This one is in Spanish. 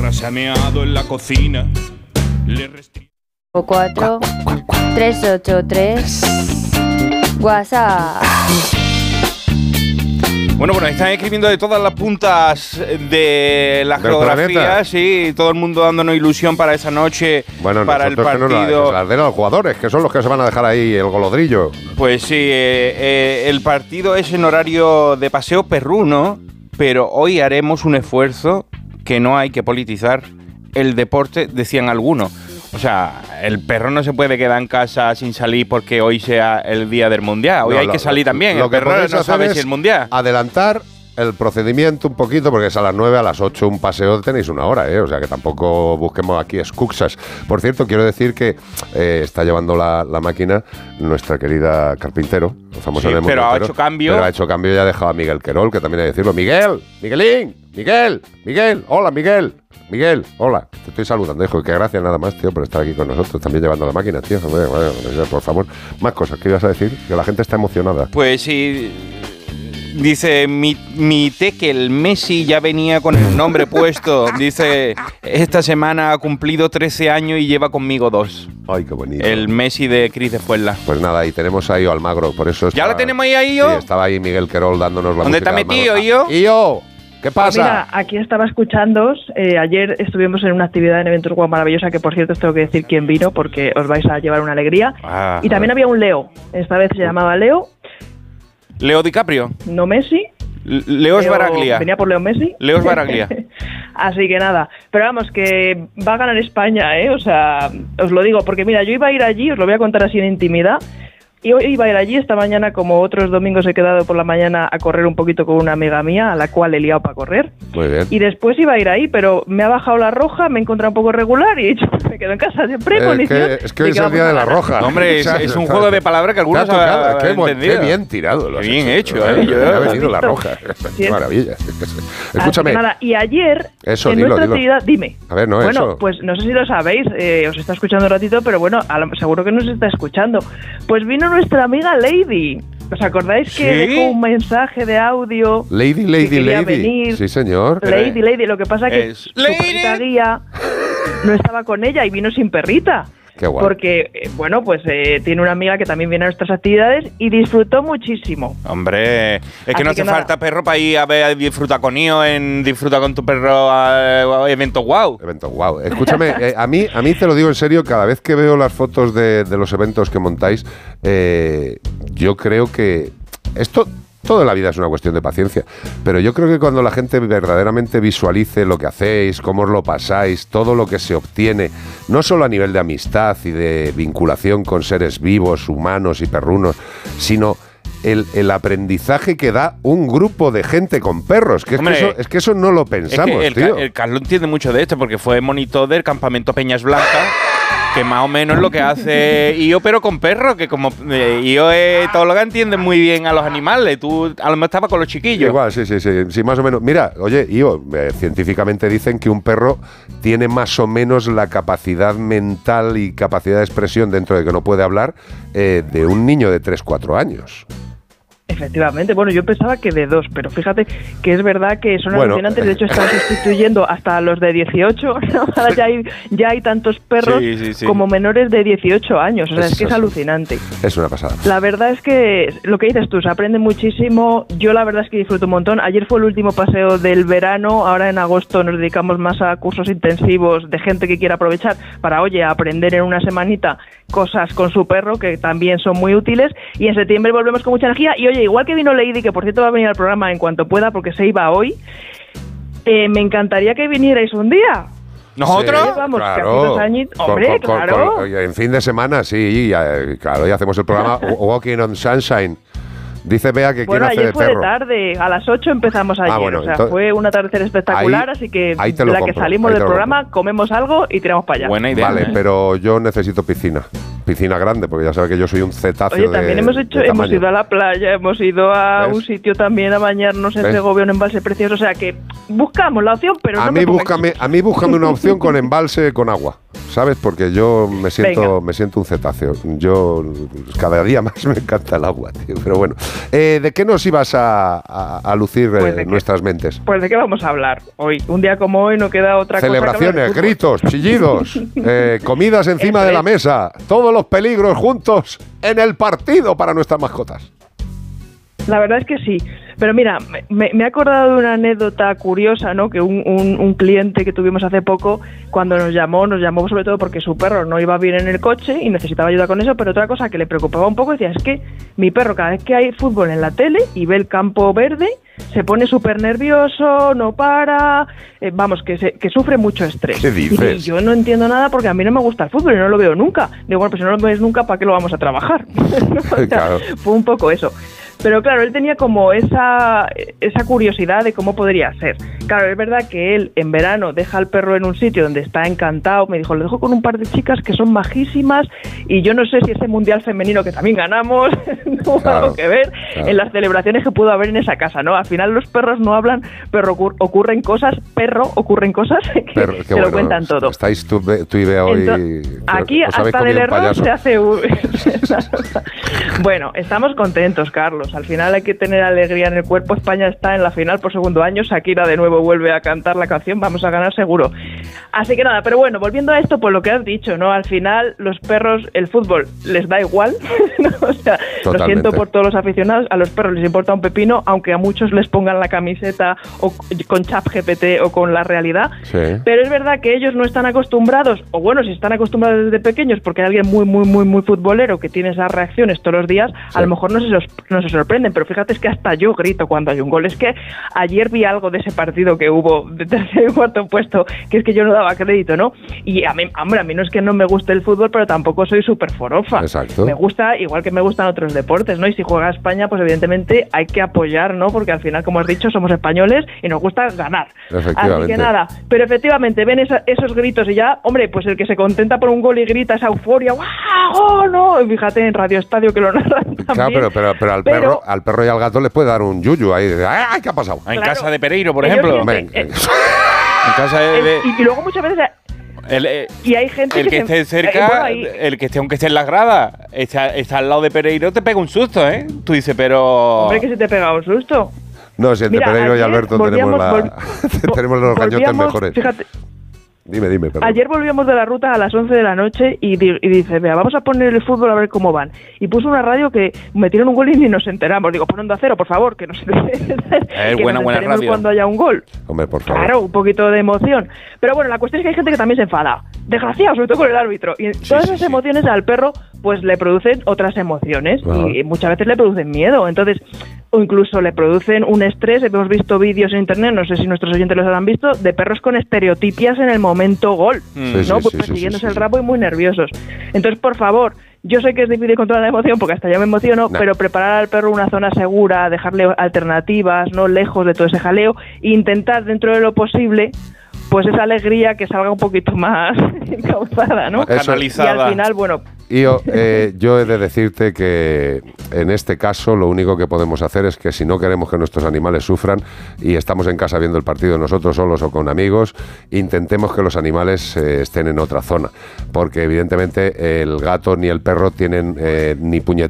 se ha meado en la cocina. Le 4 383 WhatsApp. Bueno, están escribiendo de todas las puntas de la geografía, sí, todo el mundo dándonos ilusión para esa noche, para el partido. Las de los jugadores, que son los que se van a dejar ahí el golodrillo. Pues sí, el partido es en horario de paseo perruno, pero hoy haremos un esfuerzo que no hay que politizar el deporte, decían algunos. O sea, el perro no se puede quedar en casa sin salir porque hoy sea el día del Mundial. Hoy hay que salir también. Lo el que perro no sabe si es el Mundial. Adelantar el procedimiento un poquito, porque es a las 9, a las 8 un paseo tenéis una hora, o sea que tampoco busquemos aquí excusas. Por cierto, quiero decir que está llevando la máquina nuestra querida Carpintero, famosa sí, pero ha hecho cambio. Pero ha hecho cambio y ha dejado a Miguel Querol, que también hay que decirlo. Miguel, hola Miguel, hola, te estoy saludando, hijo, que gracias nada más, tío, por estar aquí con nosotros, también llevando la máquina, tío. Bueno, por favor, más cosas, ¿qué ibas a decir? Que la gente está emocionada. Pues sí. Dice, mi Tekel Messi ya venía con el nombre puesto. Dice, esta semana ha cumplido 13 años y lleva conmigo 2. Ay, qué bonito. El Messi de Cris de Fuenla. Pues nada, y tenemos ahí a Almagro, por eso está, ¿ya lo tenemos ahí, Io? Sí, estaba ahí Miguel Querol dándonos la ¿Dónde música. está metido, Io? Io, ¿qué pasa? Mira, aquí estaba escuchándoos. Ayer estuvimos en una actividad en Eventos Guau maravillosa, que por cierto os tengo que decir quién vino, porque os vais a llevar una alegría. Y también había un Leo. Esta vez se llamaba Leo. Leo DiCaprio. No Messi. Leo Sbaraglia. Venía por Leo Messi. Leo Sbaraglia. Así que nada. Pero vamos, que va a ganar España, ¿eh? O sea, os lo digo, porque mira, yo iba a ir allí, os lo voy a contar así en intimidad. Y hoy iba a ir allí esta mañana, como otros domingos he quedado por la mañana a correr un poquito con una amiga mía, a la cual he liado para correr. Muy bien. Y después iba a ir ahí, pero me ha bajado la roja, me he encontrado un poco regular y he dicho, me quedo en casa de premonición. Es que hoy es el día de la roja. No, hombre, es un juego de palabras que algunos han entendido. Qué bien tirado. Qué bien hecho. Me ha venido la roja. Sí, qué maravilla. Escúchame. Nada, y ayer, eso, en nuestra actividad, dime. A ver, no, bueno, eso. Pues no sé si lo sabéis, os está escuchando un ratito, pero bueno, seguro que nos está escuchando. Pues vino nuestra amiga Lady. ¿Os acordáis que dejó un mensaje de audio? Lady. Venir? Sí, señor. Lady. Lo que pasa es que su perrita guía no estaba con ella y vino sin perrita. Qué guay. Porque, bueno, pues tiene una amiga que también viene a nuestras actividades y disfrutó muchísimo. Hombre, es que no hace falta perro para ir a ver a disfrutar con Io, disfrutar con tu perro a Eventos Guau. Eventos Guau. Escúchame, a mí te lo digo en serio, cada vez que veo las fotos de los eventos que montáis, yo creo que esto... Toda la vida es una cuestión de paciencia, pero yo creo que cuando la gente verdaderamente visualice lo que hacéis, cómo os lo pasáis, todo lo que se obtiene, no solo a nivel de amistad y de vinculación con seres vivos, humanos y perrunos, sino el aprendizaje que da un grupo de gente con perros, que es que eso no lo pensamos, tío. El Carlos entiende mucho de esto porque fue monitor del campamento Peñas Blancas, que más o menos es lo que hace Io, pero con perros, que como Io es todo lo que entiende muy bien a los animales. Tú a lo mejor estabas con los chiquillos. Igual, sí, más o menos. Mira, oye, Io, científicamente dicen que un perro tiene más o menos la capacidad mental y capacidad de expresión, dentro de que no puede hablar, de un niño de 3-4 años. Efectivamente, bueno, yo pensaba que de 2, pero fíjate que es verdad que son alucinantes, de hecho están sustituyendo hasta los de 18, ¿no? Ahora ya hay tantos perros como menores de 18 años, o sea, es que es alucinante. Es una pasada. La verdad es que lo que dices tú, se aprende muchísimo, yo la verdad es que disfruto un montón. Ayer fue el último paseo del verano, ahora en agosto nos dedicamos más a cursos intensivos de gente que quiera aprovechar para, oye, aprender en una semanita cosas con su perro, que también son muy útiles, y en septiembre volvemos con mucha energía. Y oye, igual que vino Lady, que por cierto va a venir al programa en cuanto pueda porque se iba hoy, me encantaría que vinierais un día. ¿Nosotros? Sí, vamos, claro. Que hace 2 años. Hombre, claro. En fin de semana, sí, claro, y hacemos el programa Walking on Sunshine. Dice Bea que quiere hacer de perro. Bueno, ayer fue de tarde, a las 8 empezamos ayer, bueno, o sea, fue un atardecer espectacular, así que que salimos del programa, comemos algo y tiramos para allá. Buena idea. Vale, pero yo necesito piscina grande, porque ya sabes que yo soy un cetáceo. Oye, también hemos ido a la playa, hemos ido a un sitio también a bañarnos en Segovia, un embalse precioso, o sea que buscamos la opción, pero a mí búscame una opción con embalse con agua. ¿sabes? Porque yo me siento un cetáceo. Yo cada día más me encanta el agua, tío. Pero bueno, ¿de qué nos ibas a lucir Pues nuestras mentes? Pues ¿de qué vamos a hablar hoy? Un día como hoy no queda otra Celebraciones, cosa. gritos, chillidos, comidas encima de la mesa, todos los peligros juntos en el partido para nuestras mascotas. La verdad es que sí. Pero mira, me he acordado de una anécdota curiosa, ¿no? Que un cliente que tuvimos hace poco, cuando nos llamó sobre todo porque su perro no iba bien en el coche y necesitaba ayuda con eso, pero otra cosa que le preocupaba un poco, decía, es que mi perro cada vez que hay fútbol en la tele y ve el campo verde, se pone súper nervioso, no para, vamos, que sufre mucho estrés. ¿Qué dices? Y yo no entiendo nada porque a mí no me gusta el fútbol y no lo veo nunca. Digo, bueno, pues si no lo ves nunca, ¿para qué lo vamos a trabajar? O sea, Claro. Fue un poco eso. Pero claro, él tenía como esa curiosidad de cómo podría ser. Claro, es verdad que él en verano deja al perro en un sitio donde está encantado. Me dijo, lo dejo con un par de chicas que son majísimas y yo no sé si ese mundial femenino que también ganamos tuvo algo que ver en las celebraciones que pudo haber en esa casa, ¿no? Al final los perros no hablan, pero ocurren cosas que se lo cuentan todo. Estáis tú y Bea hoy... Entonces, aquí hasta del error se hace... Bueno, estamos contentos, Carlos. Al final hay que tener alegría en el cuerpo. España está en la final por segundo año. Shakira de nuevo vuelve a cantar la canción. Vamos a ganar seguro. Así que nada, pero bueno, volviendo a esto, pues lo que has dicho, ¿no? Al final los perros, el fútbol les da igual. ¿No? O sea, Totalmente. Lo siento por todos los aficionados. A los perros les importa un pepino, aunque a muchos les pongan la camiseta o con ChatGPT o con la realidad. Sí. Pero es verdad que ellos no están acostumbrados, o bueno, si están acostumbrados desde pequeños, porque hay alguien muy futbolero que tiene esas reacciones todos los días, a lo mejor no se sorprenden, pero fíjate, es que hasta yo grito cuando hay un gol. Es que ayer vi algo de ese partido que hubo de tercer y cuarto puesto, que es que yo no daba crédito, ¿no? Y a mí no es que no me guste el fútbol, pero tampoco soy súper forofa. Exacto. Me gusta, igual que me gustan otros deportes, ¿no? Y si juega España, pues evidentemente hay que apoyar, ¿no? Porque al final, como has dicho, somos españoles y nos gusta ganar. Así que nada, pero efectivamente ven esos gritos y ya, hombre, pues el que se contenta por un gol y grita esa euforia, ¡guau! ¡Oh, no! Fíjate en Radio Estadio que lo narran también. Claro, pero al perro y al gato les puede dar un yuyu ahí de, ¡ay, qué ha pasado! En casa de Pereiro, por Ellos ejemplo. siempre, En casa de... Y luego muchas veces... y hay gente el que esté cerca, el que esté, aunque esté en las gradas, está al lado de Pereiro, te pega un susto, ¿eh? Tú dices, pero... Hombre, que se te pega un susto. No, si entre Pereiro y Alberto tenemos los gañotes mejores. Fíjate. Dime, perdón. Ayer volvíamos de la ruta a las 11 de la noche y dice, vea, vamos a poner el fútbol a ver cómo van. Y puso una radio que metieron un gol y ni nos enteramos. Digo, pon Onda Cero, por favor, que nos buena enteremos radio. cuando haya un gol. Hombre, por favor. Claro, un poquito de emoción. Pero bueno, la cuestión es que hay gente que también se enfada. Desgraciado, sobre todo con el árbitro. Y todas esas emociones al perro, pues le producen otras emociones. Y muchas veces le producen miedo. Entonces, o incluso le producen un estrés. Hemos visto vídeos en internet, no sé si nuestros oyentes los habrán visto, de perros con estereotipias en el momento gol, ¿no? Pues persiguiéndose el rabo y muy nerviosos. Entonces, por favor, yo sé que es difícil controlar la emoción porque hasta yo me emociono, pero preparar al perro una zona segura, dejarle alternativas, no lejos de todo ese jaleo, e intentar dentro de lo posible pues esa alegría que salga un poquito más encauzada, ¿no? Más canalizada. Y al final, bueno... Yo he de decirte que en este caso lo único que podemos hacer es que si no queremos que nuestros animales sufran y estamos en casa viendo el partido nosotros solos o con amigos, intentemos que los animales estén en otra zona, porque evidentemente el gato ni el perro tienen ni puñetera